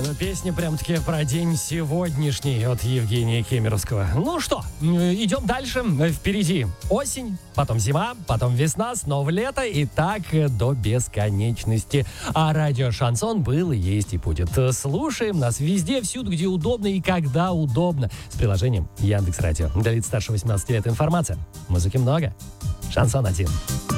Песня прям-таки про день сегодняшний от Евгения Кемеровского. Ну что, идем дальше. Впереди осень, потом зима, потом весна, снова лето и так до бесконечности. А радио Шансон был, есть и будет. Слушаем нас везде, всюду, где удобно и когда удобно. С приложением Яндекс.Радио. Для лиц старше 18 лет информация. Музыки много. Шансон 1.